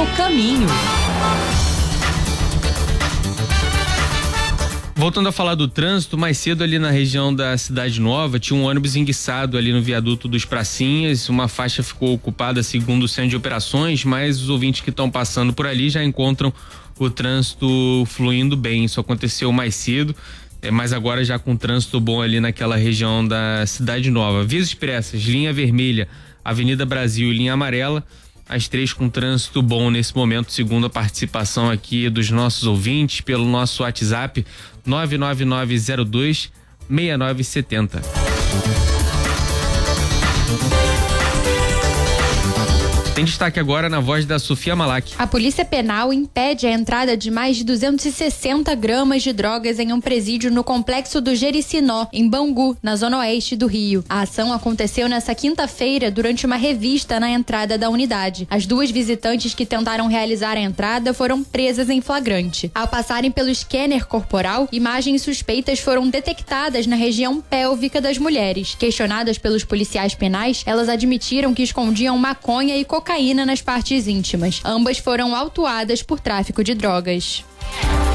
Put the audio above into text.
no caminho. Voltando a falar do trânsito, mais cedo ali na região da Cidade Nova, tinha um ônibus enguiçado ali no viaduto dos Pracinhas, uma faixa ficou ocupada segundo o centro de operações, mas os ouvintes que estão passando por ali já encontram o trânsito fluindo bem. Isso aconteceu mais cedo, mas agora já com trânsito bom ali naquela região da Cidade Nova. Vias expressas, linha vermelha, Avenida Brasil e linha amarela, as três com trânsito bom nesse momento, segundo a participação aqui dos nossos ouvintes pelo nosso WhatsApp 99902-6970. Tem destaque agora na voz da Sofia Malak. A Polícia Penal impede a entrada de mais de 260 gramas de drogas em um presídio no complexo do Jericinó, em Bangu, na zona oeste do Rio. A ação aconteceu nesta quinta-feira durante uma revista na entrada da unidade. As duas visitantes que tentaram realizar a entrada foram presas em flagrante. Ao passarem pelo scanner corporal, imagens suspeitas foram detectadas na região pélvica das mulheres. Questionadas pelos policiais penais, elas admitiram que escondiam maconha e cocaína nas partes íntimas. Ambas foram autuadas por tráfico de drogas.